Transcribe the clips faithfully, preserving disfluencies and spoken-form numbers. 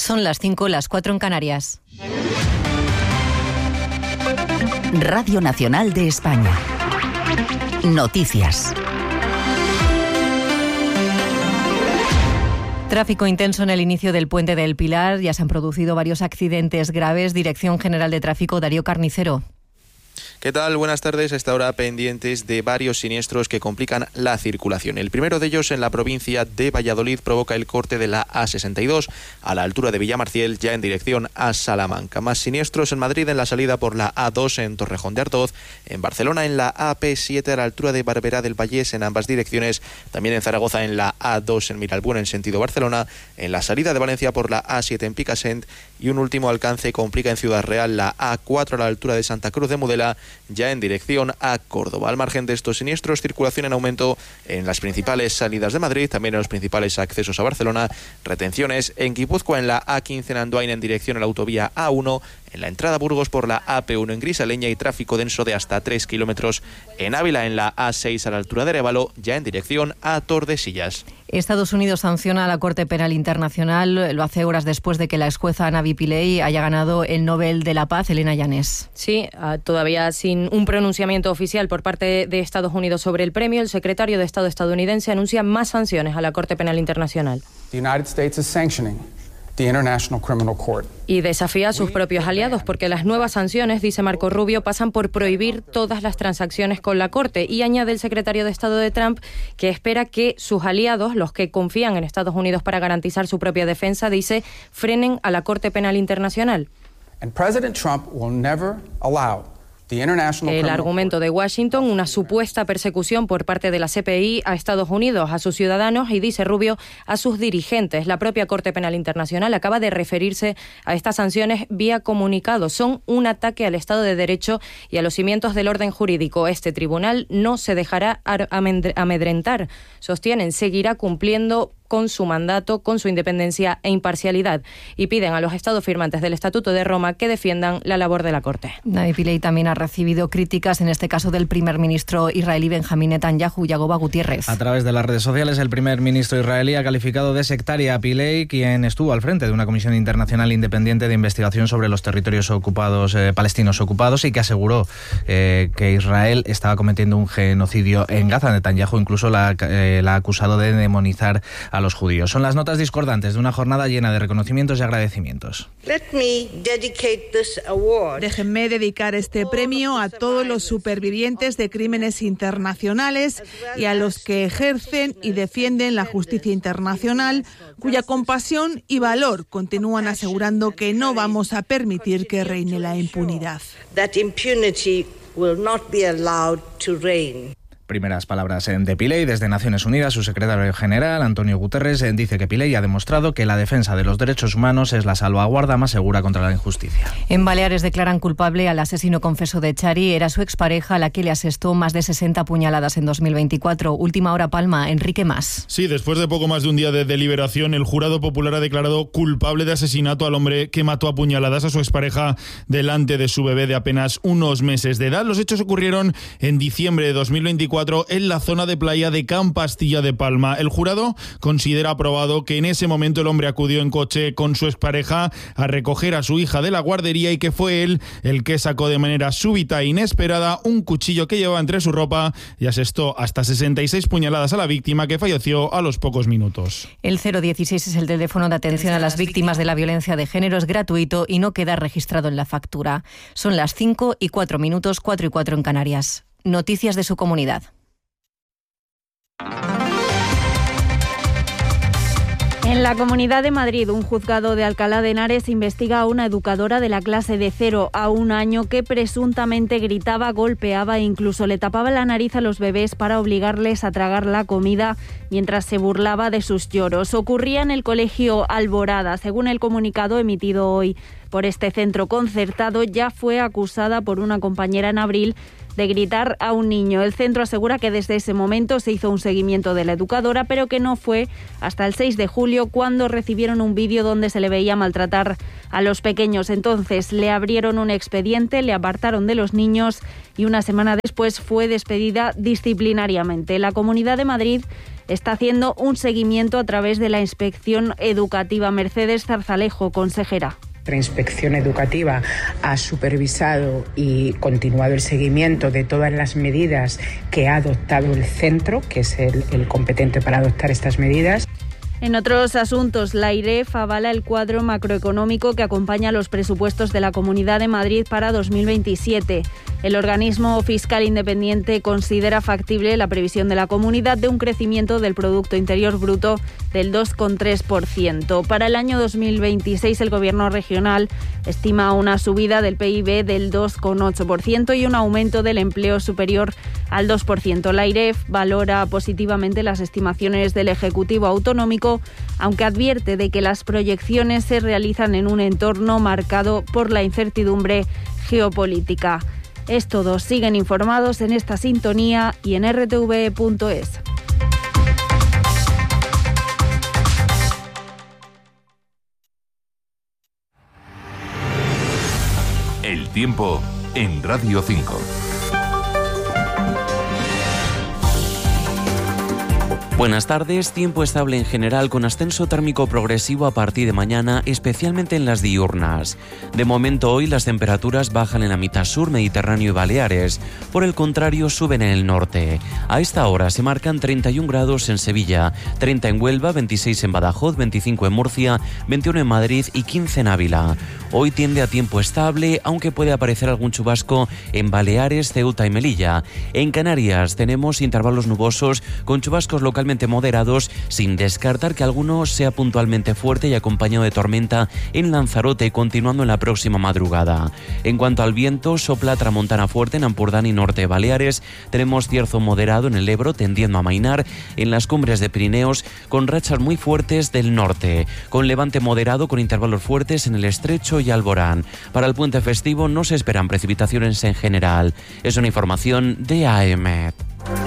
Son las cinco, las cuatro en Canarias. Radio Nacional de España. Noticias. Tráfico intenso en el inicio del Puente del Pilar. Ya se han producido varios accidentes graves. Dirección General de Tráfico, Darío Carnicero. ¿Qué tal? Buenas tardes. A esta hora pendientes de varios siniestros que complican la circulación. El primero de ellos en la provincia de Valladolid provoca el corte de la A sesenta y dos a la altura de Villamarciel, ya en dirección a Salamanca. Más siniestros en Madrid en la salida por la A dos en Torrejón de Ardoz, en Barcelona en la A P siete a la altura de Barberá del Vallés en ambas direcciones, también en Zaragoza en la A dos en Miralbuena en sentido Barcelona, en la salida de Valencia por la A siete en Picassent y un último alcance complica en Ciudad Real la A cuatro a la altura de Santa Cruz de Mudela, ya en dirección a Córdoba. Al margen de estos siniestros, circulación en aumento en las principales salidas de Madrid, también en los principales accesos a Barcelona, retenciones en Guipúzcoa en la A quince en Andoain en dirección a la autovía A uno, en la entrada a Burgos por la A P uno en Grisaleña y tráfico denso de hasta tres kilómetros en Ávila en la A seis a la altura de Arévalo, ya en dirección a Tordesillas. Estados Unidos sanciona a la Corte Penal Internacional, lo hace horas después de que la exjueza Navi Pillay haya ganado el Nobel de la Paz. Elena Llanes. Sí, todavía sin un pronunciamiento oficial por parte de Estados Unidos sobre el premio, el secretario de Estado estadounidense anuncia más sanciones a la Corte Penal Internacional. The United States is sanctioning the International Criminal Court. Y desafía a sus propios aliados porque las nuevas sanciones, dice Marco Rubio, pasan por prohibir todas las transacciones con la Corte. Y añade el secretario de Estado de Trump que espera que sus aliados, los que confían en Estados Unidos para garantizar su propia defensa, dice, frenen a la Corte Penal Internacional. And President Trump will never allow el argumento de Washington, una supuesta persecución por parte de la C P I a Estados Unidos, a sus ciudadanos y, dice Rubio, a sus dirigentes. La propia Corte Penal Internacional acaba de referirse a estas sanciones vía comunicado. Son un ataque al Estado de Derecho y a los cimientos del orden jurídico. Este tribunal no se dejará amedrentar. Sostienen, seguirá cumpliendo con su mandato, con su independencia e imparcialidad, y piden a los estados firmantes del Estatuto de Roma que defiendan la labor de la Corte. Navi Pillay también ha recibido críticas, en este caso del primer ministro israelí Benjamín Netanyahu. Yagoba Gutiérrez. A través de las redes sociales, el primer ministro israelí ha calificado de sectaria a Pillay, quien estuvo al frente de una comisión internacional independiente de investigación sobre los territorios ocupados, eh, palestinos ocupados, y que aseguró eh, que Israel estaba cometiendo un genocidio en Gaza. Netanyahu incluso la, eh, la ha acusado de demonizar a los judíos. Son las notas discordantes de una jornada llena de reconocimientos y agradecimientos. Déjenme dedicar este premio a todos los supervivientes de crímenes internacionales y a los que ejercen y defienden la justicia internacional, cuya compasión y valor continúan asegurando que no vamos a permitir que reine la impunidad. Primeras palabras de Pillay desde Naciones Unidas. Su secretario general, Antonio Guterres, dice que Pillay ha demostrado que la defensa de los derechos humanos es la salvaguarda más segura contra la injusticia. En Baleares declaran culpable al asesino confeso de Chari. Era su expareja la que le asestó más de sesenta puñaladas en dos mil veinticuatro. Última hora, Palma. Enrique Mas. Sí, después de poco más de un día de deliberación, el jurado popular ha declarado culpable de asesinato al hombre que mató a puñaladas a su expareja delante de su bebé de apenas unos meses de edad. Los hechos ocurrieron en diciembre de dos mil veinticuatro en la zona de playa de Can Pastilla de Palma. El jurado considera aprobado que en ese momento el hombre acudió en coche con su expareja a recoger a su hija de la guardería y que fue él el que sacó de manera súbita e inesperada un cuchillo que llevaba entre su ropa y asestó hasta sesenta y seis puñaladas a la víctima, que falleció a los pocos minutos. El cero dieciséis es el teléfono de atención a las víctimas de la violencia de género, es gratuito y no queda registrado en la factura. Son las cinco y cuatro minutos, cuatro y cuatro en Canarias. Noticias de su comunidad. En la Comunidad de Madrid, un juzgado de Alcalá de Henares investiga a una educadora de la clase de cero a un año que presuntamente gritaba, golpeaba e incluso le tapaba la nariz a los bebés para obligarles a tragar la comida mientras se burlaba de sus lloros. Ocurría en el colegio Alborada. Según el comunicado emitido hoy por este centro concertado, ya fue acusada por una compañera en abril de gritar a un niño. El centro asegura que desde ese momento se hizo un seguimiento de la educadora, pero que no fue hasta el seis de julio cuando recibieron un vídeo donde se le veía maltratar a los pequeños. Entonces le abrieron un expediente, le apartaron de los niños y una semana después fue despedida disciplinariamente. La Comunidad de Madrid está haciendo un seguimiento a través de la inspección educativa. Mercedes Zarzalejo, consejera. La inspección educativa ha supervisado y continuado el seguimiento de todas las medidas que ha adoptado el centro, que es el, el competente para adoptar estas medidas. En otros asuntos, la AIREF avala el cuadro macroeconómico que acompaña los presupuestos de la Comunidad de Madrid para dos mil veintisiete. El organismo fiscal independiente considera factible la previsión de la comunidad de un crecimiento del Producto Interior Bruto del dos coma tres por ciento. Para el año dos mil veintiséis, el Gobierno regional estima una subida del P I B del dos coma ocho por ciento y un aumento del empleo superior al dos por ciento. La AIREF valora positivamente las estimaciones del Ejecutivo Autonómico, aunque advierte de que las proyecciones se realizan en un entorno marcado por la incertidumbre geopolítica. Es todo. Siguen informados en esta sintonía y en r t v punto es. El tiempo en Radio cinco. Buenas tardes, tiempo estable en general con ascenso térmico progresivo a partir de mañana, especialmente en las diurnas. De momento hoy las temperaturas bajan en la mitad sur, Mediterráneo y Baleares. Por el contrario, suben en el norte. A esta hora se marcan treinta y un grados en Sevilla, treinta en Huelva, veintiséis en Badajoz, veinticinco en Murcia, veintiuno en Madrid y quince en Ávila. Hoy tiende a tiempo estable, aunque puede aparecer algún chubasco en Baleares, Ceuta y Melilla. En Canarias tenemos intervalos nubosos con chubascos localmente moderados, sin descartar que alguno sea puntualmente fuerte y acompañado de tormenta en Lanzarote, continuando en la próxima madrugada. En cuanto al viento, sopla tramontana fuerte en Ampurdán y norte de Baleares. Tenemos cierzo moderado en el Ebro, tendiendo a amainar en las cumbres de Pirineos, con rachas muy fuertes del norte, con levante moderado con intervalos fuertes en el Estrecho y Alborán. Para el puente festivo no se esperan precipitaciones en general. Es una información de A E M E T.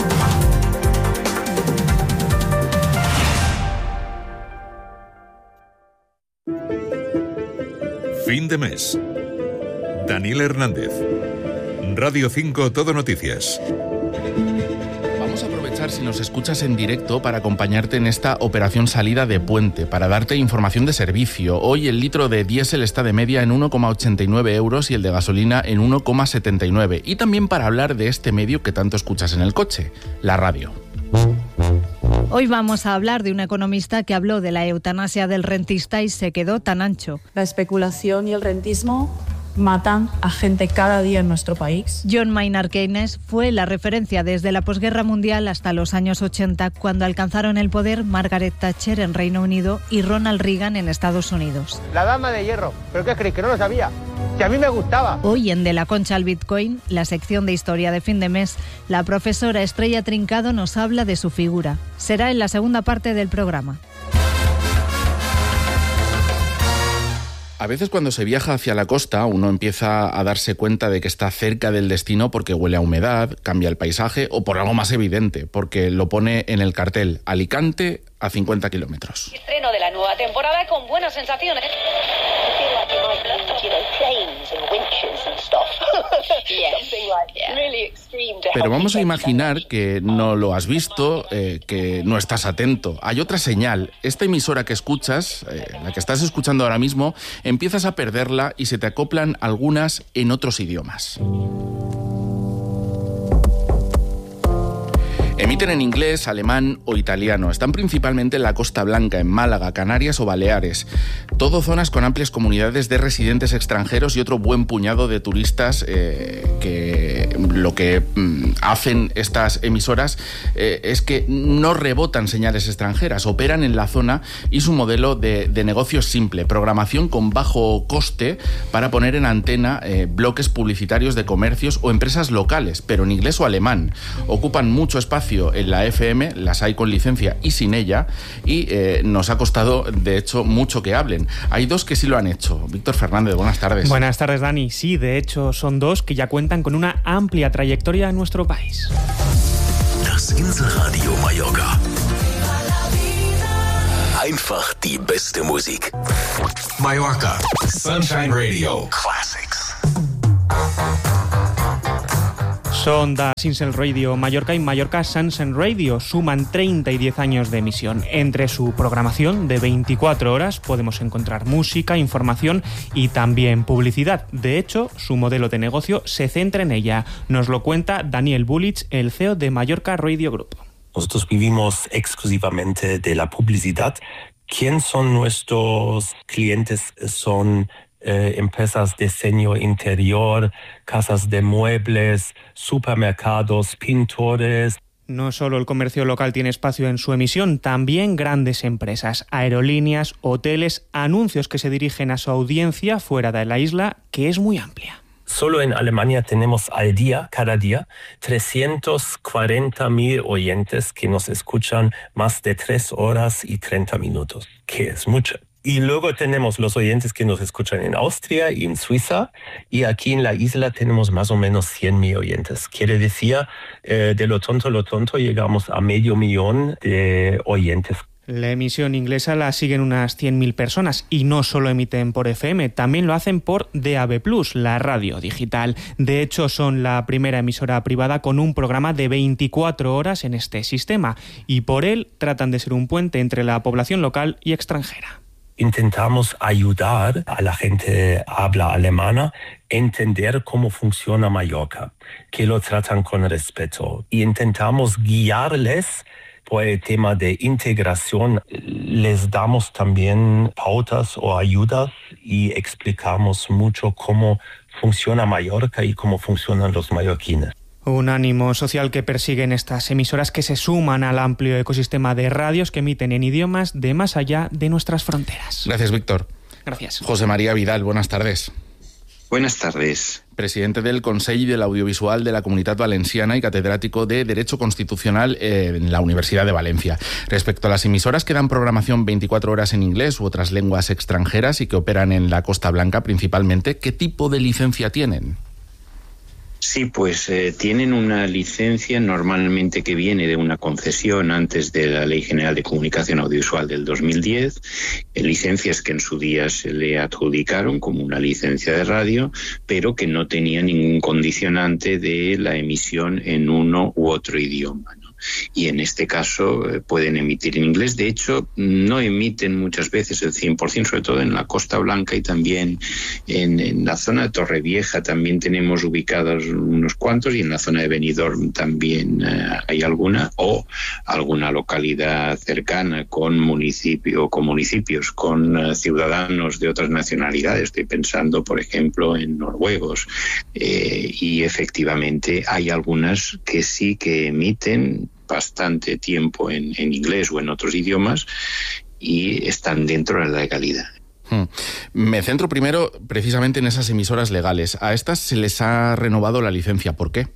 Fin de mes. Daniel Hernández. Radio cinco Todo Noticias. Vamos a aprovechar si nos escuchas en directo para acompañarte en esta operación salida de puente, para darte información de servicio. Hoy el litro de diésel está de media en uno coma ochenta y nueve euros y el de gasolina en uno coma setenta y nueve. Y también para hablar de este medio que tanto escuchas en el coche, la radio. Hoy vamos a hablar de un economista que habló de la eutanasia del rentista y se quedó tan ancho. La especulación y el rentismo matan a gente cada día en nuestro país. John Maynard Keynes fue la referencia desde la posguerra mundial hasta los años ochenta, cuando alcanzaron el poder Margaret Thatcher en Reino Unido y Ronald Reagan en Estados Unidos. La dama de hierro. ¿Pero qué creéis? Que no lo sabía. Que a mí me gustaba. Hoy en De la Concha al Bitcoin, la sección de historia de fin de mes, la profesora Estrella Trincado nos habla de su figura. Será en la segunda parte del programa. A veces cuando se viaja hacia la costa uno empieza a darse cuenta de que está cerca del destino porque huele a humedad, cambia el paisaje o por algo más evidente, porque lo pone en el cartel Alicante a cincuenta kilómetros. Estreno de la nueva temporada con buenas sensaciones. Pero vamos a imaginar que no lo has visto, eh, que no estás atento. Hay otra señal. Esta emisora que escuchas, eh, la que estás escuchando ahora mismo, empiezas a perderla y se te acoplan algunas en otros idiomas. Emiten en inglés, alemán o italiano. Están principalmente en la Costa Blanca, en Málaga, Canarias o Baleares. Todo zonas con amplias comunidades de residentes extranjeros y otro buen puñado de turistas eh, que lo que mm, hacen estas emisoras eh, es que no rebotan señales extranjeras, operan en la zona y su modelo de, de negocio es simple: programación con bajo coste para poner en antena eh, bloques publicitarios de comercios o empresas locales, pero en inglés o alemán. Ocupan mucho espacio en la F M, las hay con licencia y sin ella, y eh, nos ha costado, de hecho, mucho que hablen. Hay dos que sí lo han hecho. Víctor Fernández, buenas tardes. Buenas tardes, Dani. Sí, de hecho, son dos que ya cuentan con una amplia trayectoria en nuestro país. Das Inselradio Mallorca. Einfach die beste Musik. Mallorca. Sunshine Radio. Classics. Son Da Sinsel Radio Mallorca y Mallorca Sansen Radio. Suman treinta y diez años de emisión. Entre su programación de veinticuatro horas podemos encontrar música, información y también publicidad. De hecho, su modelo de negocio se centra en ella. Nos lo cuenta Daniel Bullich, el C E O de Mallorca Radio Group. Nosotros vivimos exclusivamente de la publicidad. ¿Quién son nuestros clientes? Son Eh, empresas de diseño interior, casas de muebles, supermercados, pintores. No solo el comercio local tiene espacio en su emisión, también grandes empresas, aerolíneas, hoteles, anuncios que se dirigen a su audiencia fuera de la isla, que es muy amplia. Solo en Alemania tenemos al día, cada día, trescientos cuarenta mil oyentes que nos escuchan más de tres horas y treinta minutos, que es mucho. Y luego tenemos los oyentes que nos escuchan en Austria y en Suiza, y aquí en la isla tenemos más o menos cien mil oyentes. Quiere decir, eh, de lo tonto lo tonto llegamos a medio millón de oyentes. La emisión inglesa la siguen unas cien mil personas y no solo emiten por F M, también lo hacen por D A B plus, la radio digital. De hecho, son la primera emisora privada con un programa de veinticuatro horas en este sistema y por él tratan de ser un puente entre la población local y extranjera. Intentamos ayudar a la gente habla alemana a entender cómo funciona Mallorca, que lo tratan con respeto. Y intentamos guiarles por el tema de integración. Les damos también pautas o ayudas y explicamos mucho cómo funciona Mallorca y cómo funcionan los mallorquines. Un ánimo social que persiguen estas emisoras que se suman al amplio ecosistema de radios que emiten en idiomas de más allá de nuestras fronteras. Gracias, Víctor. Gracias. José María Vidal, buenas tardes. Buenas tardes. Presidente del Consell del Audiovisual de la Comunitat Valenciana y catedrático de Derecho Constitucional en la Universidad de Valencia. Respecto a las emisoras que dan programación veinticuatro horas en inglés u otras lenguas extranjeras y que operan en la Costa Blanca principalmente, ¿qué tipo de licencia tienen? Sí, pues eh, tienen una licencia normalmente que viene de una concesión antes de la Ley General de Comunicación Audiovisual del dos mil diez, eh, licencias que en su día se le adjudicaron como una licencia de radio, pero que no tenía ningún condicionante de la emisión en uno u otro idioma, ¿no? Y en este caso eh, pueden emitir en inglés. De hecho, no emiten muchas veces el cien por ciento, sobre todo en la Costa Blanca y también en, en la zona de Torrevieja también tenemos ubicados unos cuantos, y en la zona de Benidorm también eh, hay alguna, o alguna localidad cercana con municipio, con municipios, con uh, ciudadanos de otras nacionalidades. Estoy pensando, por ejemplo, en noruegos, eh, y efectivamente hay algunas que sí que emiten bastante tiempo en, en inglés o en otros idiomas y están dentro de la legalidad. Hmm. Me centro primero precisamente en esas emisoras legales. A estas se les ha renovado la licencia. ¿Por qué?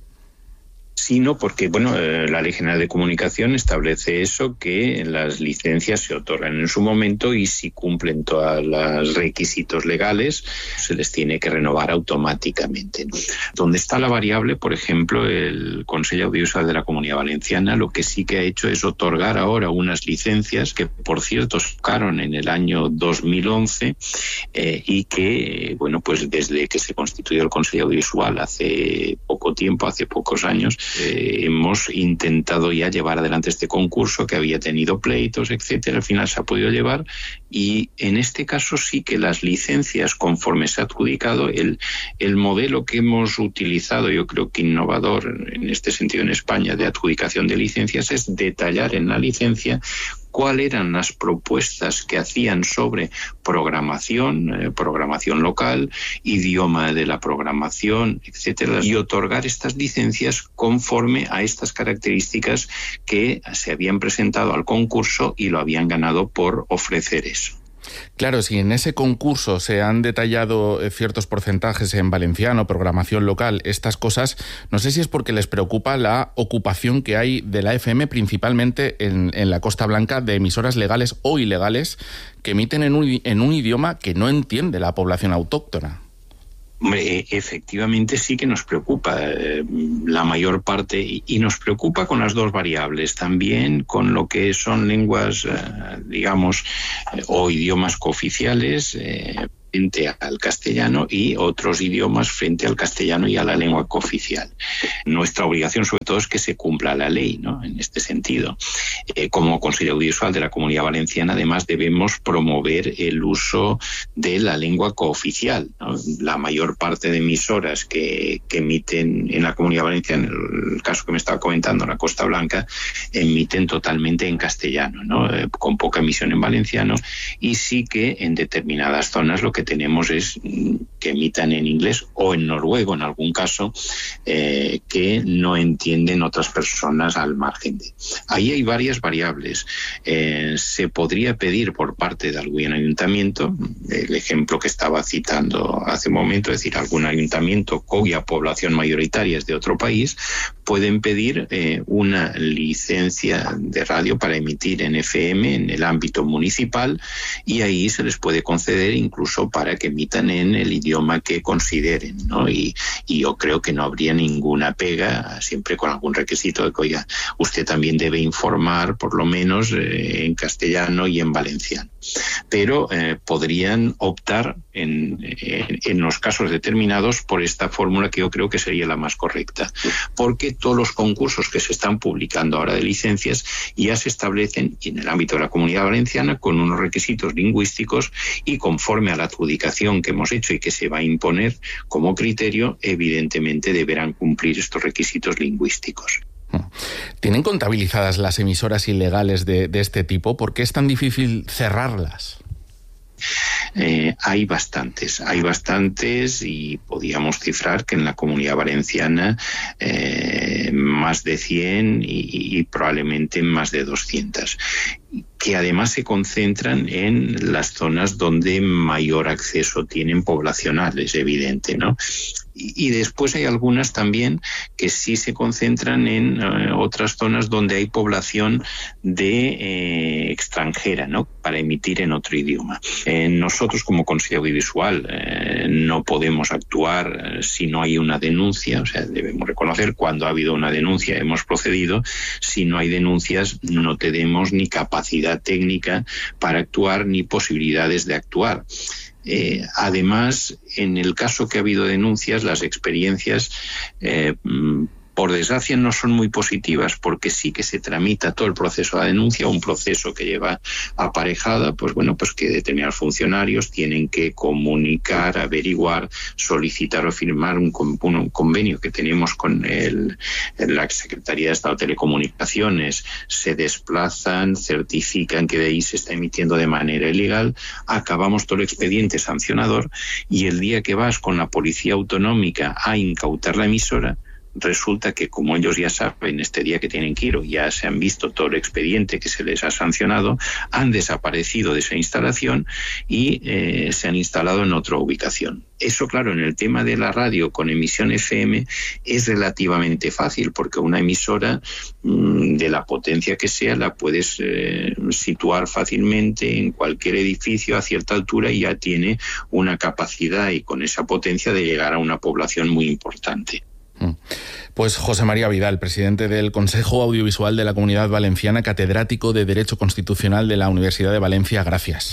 Sino porque, bueno, eh, la Ley General de Comunicación establece eso, que las licencias se otorgan en su momento y si cumplen todos los requisitos legales se les tiene que renovar automáticamente, ¿no? Donde está la variable, por ejemplo, el Consell Audiovisual de la Comunidad Valenciana lo que sí que ha hecho es otorgar ahora unas licencias que, por cierto, tocaron en el año dos mil once eh, y que, bueno, pues desde que se constituyó el Consell Audiovisual hace poco tiempo, hace pocos años, Eh, hemos intentado ya llevar adelante este concurso que había tenido pleitos, etcétera. Al final se ha podido llevar y en este caso sí que las licencias, conforme se ha adjudicado, el, el modelo que hemos utilizado, yo creo que innovador en este sentido en España, de adjudicación de licencias, es detallar en la licencia cuáles eran las propuestas que hacían sobre programación, eh, programación local, idioma de la programación, etcétera, y otorgar estas licencias conforme a estas características que se habían presentado al concurso y lo habían ganado por ofrecer eso. Claro, si en ese concurso se han detallado ciertos porcentajes en valenciano, programación local, estas cosas, no sé si es porque les preocupa la ocupación que hay de la F M, principalmente en, en la Costa Blanca, de emisoras legales o ilegales que emiten en un, en un idioma que no entiende la población autóctona. Hombre, efectivamente sí que nos preocupa eh, la mayor parte y, y nos preocupa con las dos variables, también con lo que son lenguas, eh, digamos, eh, o idiomas cooficiales, eh, frente al castellano y otros idiomas frente al castellano y a la lengua cooficial. Nuestra obligación sobre todo es que se cumpla la ley, ¿no? En este sentido. Eh, como Consejo Audiovisual de la Comunidad Valenciana, además debemos promover el uso de la lengua cooficial, ¿no? La mayor parte de emisoras que, que emiten en la Comunidad Valenciana, en el caso que me estaba comentando, la Costa Blanca, emiten totalmente en castellano, ¿no? Eh, con poca emisión en valenciano, y sí que en determinadas zonas lo que tenemos es que emitan en inglés o en noruego en algún caso, eh, que no entienden otras personas al margen de. Ahí hay varias variables. Eh, se podría pedir por parte de algún ayuntamiento, el ejemplo que estaba citando hace un momento, es decir, algún ayuntamiento cuya población mayoritaria es de otro país, pueden pedir eh, una licencia de radio para emitir en F M en el ámbito municipal, y ahí se les puede conceder incluso para que emitan en el idioma que consideren, ¿no? Y, y yo creo que no habría ninguna pega, siempre con algún requisito de que, oiga, usted también debe informar por lo menos eh, en castellano y en valenciano. Pero eh, podrían optar en, en, en los casos determinados por esta fórmula que yo creo que sería la más correcta, porque todos los concursos que se están publicando ahora de licencias ya se establecen en el ámbito de la Comunidad Valenciana con unos requisitos lingüísticos, y conforme a la adjudicación que hemos hecho y que se va a imponer como criterio, evidentemente deberán cumplir estos requisitos lingüísticos. ¿Tienen contabilizadas las emisoras ilegales de, de este tipo? ¿Por qué es tan difícil cerrarlas? Eh, hay bastantes, hay bastantes y podíamos cifrar que en la Comunidad Valenciana eh, más de cien y, y probablemente más de doscientas, que además se concentran en las zonas donde mayor acceso tienen poblacional, es evidente, ¿no? Y después hay algunas también que sí se concentran en uh, otras zonas donde hay población de eh, extranjera, ¿no? Para emitir en otro idioma. Eh, nosotros como Consejo Audiovisual eh, no podemos actuar eh, si no hay una denuncia, o sea, debemos reconocer cuando ha habido una denuncia hemos procedido. Si no hay denuncias no tenemos ni capacidad técnica para actuar ni posibilidades de actuar. Eh, además, en el caso que ha habido denuncias, las experiencias, eh, por desgracia, no son muy positivas, porque sí que se tramita todo el proceso de denuncia, un proceso que lleva aparejada, pues bueno, pues que determinados funcionarios tienen que comunicar, averiguar, solicitar o firmar un, un convenio que tenemos con el, la Secretaría de Estado de Telecomunicaciones, se desplazan, certifican que de ahí se está emitiendo de manera ilegal, acabamos todo el expediente sancionador, y el día que vas con la Policía Autonómica a incautar la emisora, resulta que, como ellos ya saben, este día que tienen que ir, o ya se han visto todo el expediente que se les ha sancionado, han desaparecido de esa instalación y eh, se han instalado en otra ubicación. Eso, claro, en el tema de la radio con emisión F M es relativamente fácil, porque una emisora mmm, de la potencia que sea la puedes eh, situar fácilmente en cualquier edificio a cierta altura y ya tiene una capacidad y con esa potencia de llegar a una población muy importante. Pues José María Vidal, presidente del Consejo Audiovisual de la Comunidad Valenciana, catedrático de Derecho Constitucional de la Universidad de Valencia, gracias.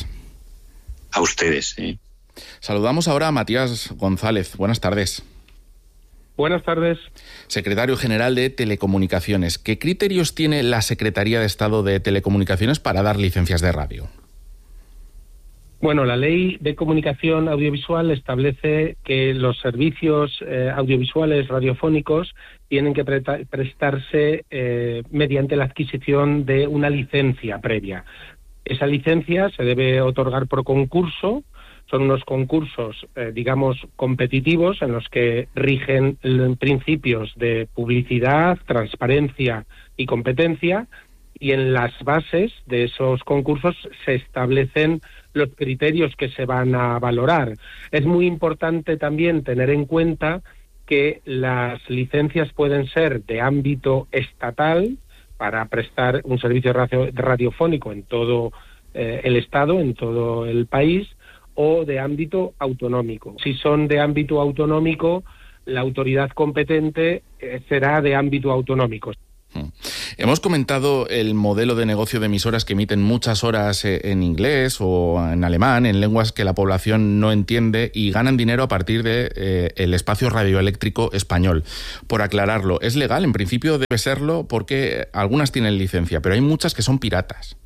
A ustedes. ¿eh? Saludamos ahora a Matías González. Buenas tardes. Buenas tardes. Secretario General de Telecomunicaciones. ¿Qué criterios tiene la Secretaría de Estado de Telecomunicaciones para dar licencias de radio? Bueno, la Ley de Comunicación Audiovisual establece que los servicios eh, audiovisuales radiofónicos tienen que pre- prestarse eh, mediante la adquisición de una licencia previa. Esa licencia se debe otorgar por concurso. Son unos concursos, eh, digamos, competitivos en los que rigen principios de publicidad, transparencia y competencia, y en las bases de esos concursos se establecen los criterios que se van a valorar. Es muy importante también tener en cuenta que las licencias pueden ser de ámbito estatal para prestar un servicio radio, radiofónico en todo eh, el Estado, en todo el país, o de ámbito autonómico. Si son de ámbito autonómico, la autoridad competente eh, será de ámbito autonómico. Hemos comentado el modelo de negocio de emisoras que emiten muchas horas en inglés o en alemán, en lenguas que la población no entiende, y ganan dinero a partir de eh, el espacio radioeléctrico español. Por aclararlo, ¿es legal? En principio debe serlo porque algunas tienen licencia, pero hay muchas que son piratas.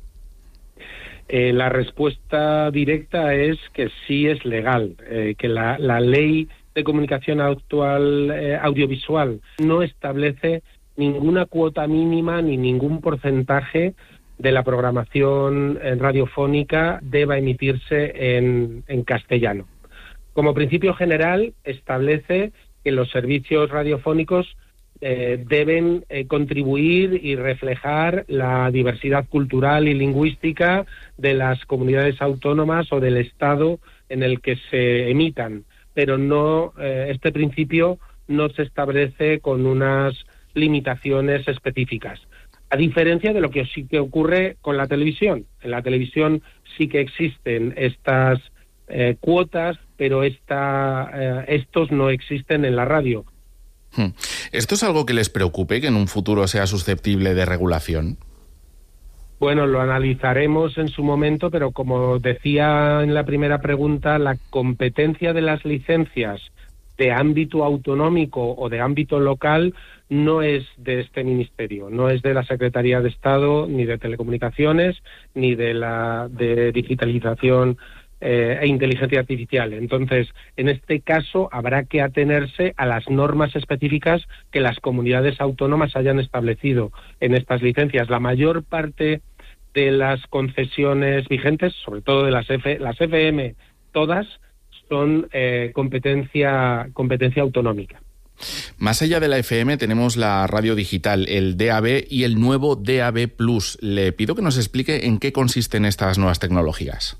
Eh, la respuesta directa es que sí es legal, eh, que la, la ley de comunicación actual eh, audiovisual no establece ninguna cuota mínima ni ningún porcentaje de la programación radiofónica deba emitirse en, en castellano. Como principio general, establece que los servicios radiofónicos eh, deben eh, contribuir y reflejar la diversidad cultural y lingüística de las comunidades autónomas o del Estado en el que se emitan, pero no eh, este principio no se establece con unas limitaciones específicas. A diferencia de lo que sí que ocurre con la televisión. En la televisión sí que existen estas eh, cuotas, pero esta, eh, estos no existen en la radio. ¿Esto es algo que les preocupe, que en un futuro sea susceptible de regulación? Bueno, lo analizaremos en su momento, pero como decía en la primera pregunta, la competencia de las licencias de ámbito autonómico o de ámbito local no es de este ministerio, no es de la Secretaría de Estado, ni de Telecomunicaciones, ni de la de Digitalización eh, e Inteligencia Artificial. Entonces, en este caso, habrá que atenerse a las normas específicas que las comunidades autónomas hayan establecido en estas licencias. La mayor parte de las concesiones vigentes, sobre todo de las, F, las F M, todas son eh, competencia, competencia autonómica. Más allá de la F M tenemos la radio digital, el D A B y el nuevo D A B plus. Le pido que nos explique en qué consisten estas nuevas tecnologías.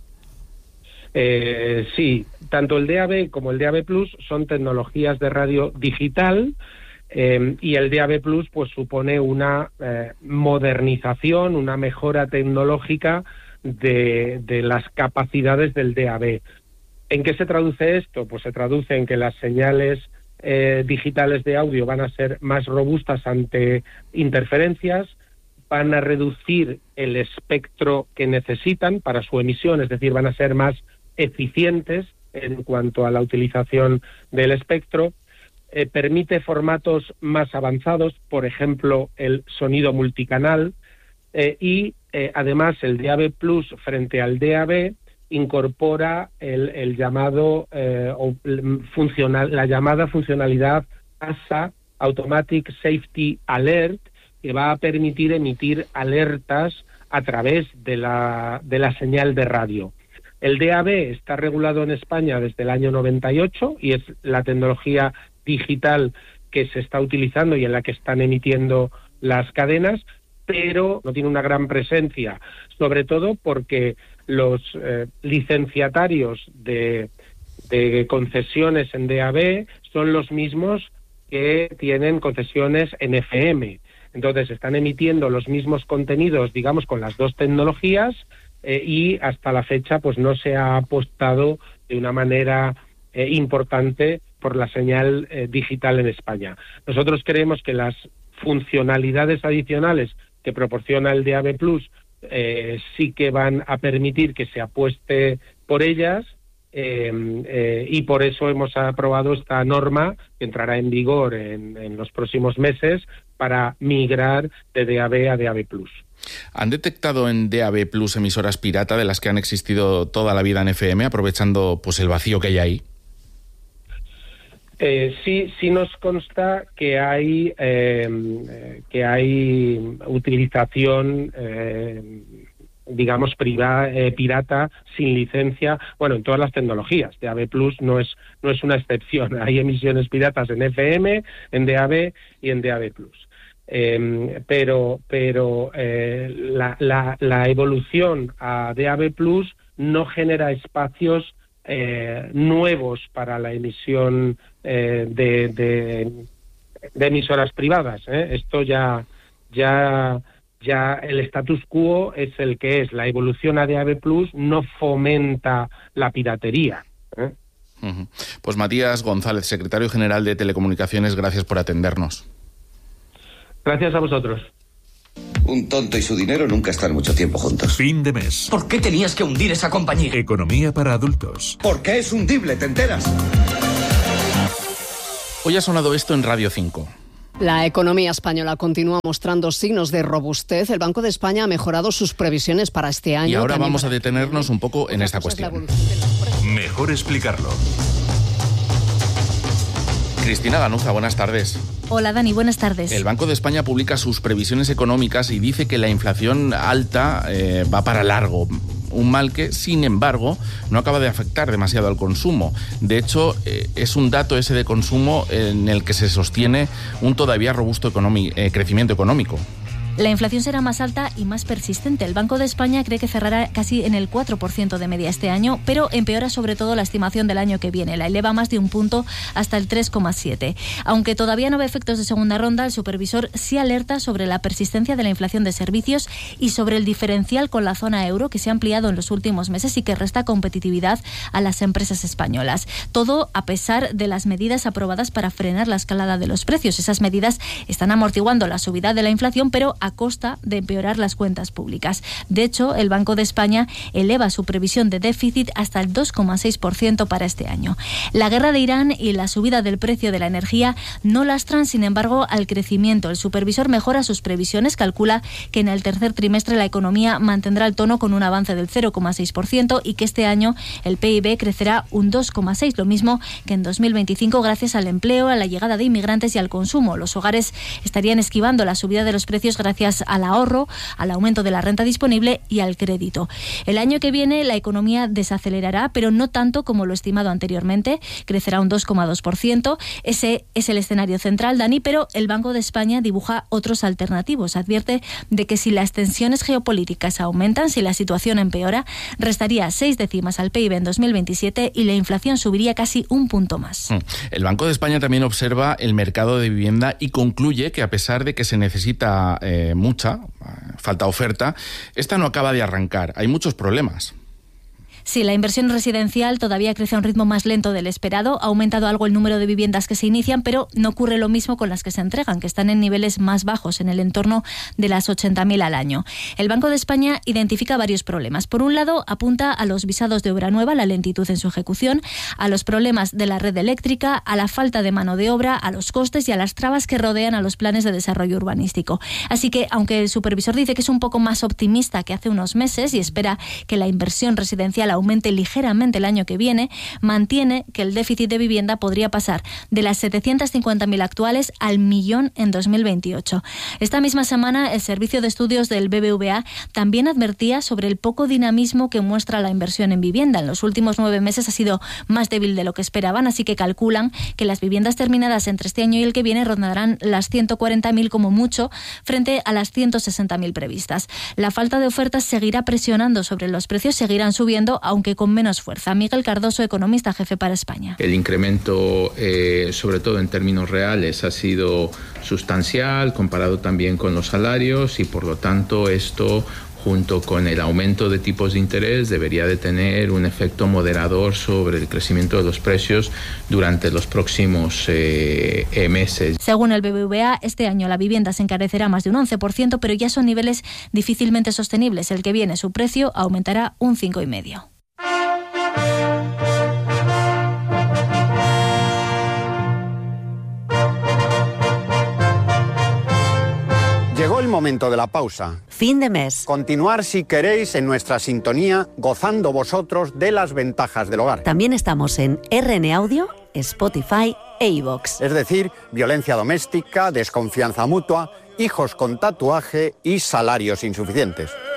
Eh, sí, tanto el D A B como el D A B plus son tecnologías de radio digital eh, y el D A B plus pues supone una eh, modernización, una mejora tecnológica de, de las capacidades del D A B. ¿En qué se traduce esto? Pues se traduce en que las señales eh, digitales de audio van a ser más robustas ante interferencias, van a reducir el espectro que necesitan para su emisión, es decir, van a ser más eficientes en cuanto a la utilización del espectro, eh, permite formatos más avanzados, por ejemplo, el sonido multicanal, eh, y eh, además el D A B plus frente al D A B incorpora el, el llamado eh, o, funcional, la llamada funcionalidad A S A, Automatic Safety Alert, que va a permitir emitir alertas a través de la, de la señal de radio. El D A B está regulado en España desde el año noventa y ocho y es la tecnología digital que se está utilizando y en la que están emitiendo las cadenas, pero no tiene una gran presencia, sobre todo porque los eh, licenciatarios de, de concesiones en D A B son los mismos que tienen concesiones en F M. Entonces están emitiendo los mismos contenidos, digamos, con las dos tecnologías eh, y hasta la fecha pues no se ha apostado de una manera eh, importante por la señal eh, digital en España. Nosotros creemos que las funcionalidades adicionales que proporciona el D A B plus eh, sí que van a permitir que se apueste por ellas eh, eh, y por eso hemos aprobado esta norma que entrará en vigor en, en los próximos meses para migrar de D A B a D A B plus. ¿Han detectado en D A B plus emisoras pirata de las que han existido toda la vida en F M, aprovechando pues el vacío que hay ahí? Eh, sí, sí nos consta que hay eh, que hay utilización, eh, digamos, privada, eh, pirata, sin licencia, bueno, en todas las tecnologías. D A B plus no es no es una excepción. Hay emisiones piratas en F M, en D A B y en D A B plus. Eh, pero pero eh, la, la, la evolución a D A B plus no genera espacios Eh, nuevos para la emisión eh, de, de, de emisoras privadas. ¿eh? Esto ya, ya, ya el status quo es el que es. La evolución a D A B plus no fomenta la piratería. ¿eh? Uh-huh. Pues Matías González, secretario general de Telecomunicaciones, gracias por atendernos. Gracias a vosotros. Un tonto y su dinero nunca están mucho tiempo juntos. Fin de mes. ¿Por qué tenías que hundir esa compañía? Economía para adultos. Porque es hundible, ¿te enteras? Hoy ha sonado esto en Radio cinco. La economía española continúa mostrando signos de robustez. El Banco de España ha mejorado sus previsiones para este año. Y ahora También vamos para... a detenernos un poco en esta cuestión. Mejor explicarlo. Cristina Ganuza, buenas tardes. Hola Dani, buenas tardes. El Banco de España publica sus previsiones económicas y dice que la inflación alta eh, va para largo. Un mal que, sin embargo, no acaba de afectar demasiado al consumo. De hecho, eh, es un dato ese de consumo en el que se sostiene un todavía robusto economi- eh, crecimiento económico. La inflación será más alta y más persistente. El Banco de España cree que cerrará casi en el cuatro por ciento de media este año, pero empeora sobre todo la estimación del año que viene. La eleva más de un punto hasta el tres coma siete. Aunque todavía no ve efectos de segunda ronda, el supervisor sí alerta sobre la persistencia de la inflación de servicios y sobre el diferencial con la zona euro que se ha ampliado en los últimos meses y que resta competitividad a las empresas españolas. Todo a pesar de las medidas aprobadas para frenar la escalada de los precios. Esas medidas están amortiguando la subida de la inflación, pero a costa de empeorar las cuentas públicas. De hecho, el Banco de España eleva su previsión de déficit hasta el dos coma seis por ciento para este año. La guerra de Irán y la subida del precio de la energía no lastran, sin embargo, al crecimiento. El supervisor mejora sus previsiones, calcula que en el tercer trimestre la economía mantendrá el tono con un avance del cero coma seis por ciento y que este año el P I B crecerá un dos coma seis por ciento, lo mismo que en dos mil veinticinco, gracias al empleo, a la llegada de inmigrantes y al consumo. Los hogares estarían esquivando la subida de los precios gracias al ahorro, al aumento de la renta disponible y al crédito. El año que viene la economía desacelerará, pero no tanto como lo estimado anteriormente, crecerá un dos coma dos por ciento. Ese es el escenario central, Dani, pero el Banco de España dibuja otros alternativos. Advierte de que si las tensiones geopolíticas aumentan, si la situación empeora, restaría seis décimas al P I B en dos mil veintisiete y la inflación subiría casi un punto más. El Banco de España también observa el mercado de vivienda y concluye que a pesar de que se necesita eh, mucha, falta oferta, esta no acaba de arrancar. Hay muchos problemas. Sí, la inversión residencial todavía crece a un ritmo más lento del esperado. Ha aumentado algo el número de viviendas que se inician, pero no ocurre lo mismo con las que se entregan, que están en niveles más bajos, en el entorno de las ochenta mil al año. El Banco de España identifica varios problemas. Por un lado, apunta a los visados de obra nueva, la lentitud en su ejecución, a los problemas de la red eléctrica, a la falta de mano de obra, a los costes y a las trabas que rodean a los planes de desarrollo urbanístico. Así que, aunque el supervisor dice que es un poco más optimista que hace unos meses y espera que la inversión residencial aumente ligeramente el año que viene, mantiene que el déficit de vivienda podría pasar de las setecientas cincuenta mil actuales al millón en dos mil veintiocho. Esta misma semana, el Servicio de Estudios del B B V A también advertía sobre el poco dinamismo que muestra la inversión en vivienda. En los últimos nueve meses ha sido más débil de lo que esperaban, así que calculan que las viviendas terminadas entre este año y el que viene rondarán las ciento cuarenta mil como mucho, frente a las ciento sesenta mil previstas. La falta de ofertas seguirá presionando sobre los precios, seguirán subiendo, aunque con menos fuerza. Miguel Cardoso, economista jefe para España. El incremento, eh, sobre todo en términos reales, ha sido sustancial comparado también con los salarios y, por lo tanto, esto, junto con el aumento de tipos de interés, debería de tener un efecto moderador sobre el crecimiento de los precios durante los próximos eh, eh, meses. Según el B B V A, este año la vivienda se encarecerá más de un once por ciento, pero ya son niveles difícilmente sostenibles. El que viene, su precio aumentará un cinco coma cinco por ciento. Llegó el momento de la pausa. Fin de mes. Continuar, si queréis, en nuestra sintonía, gozando vosotros de las ventajas del hogar. También estamos en R N Audio, Spotify e iVoox. Es decir, violencia doméstica, desconfianza mutua, hijos con tatuaje y salarios insuficientes.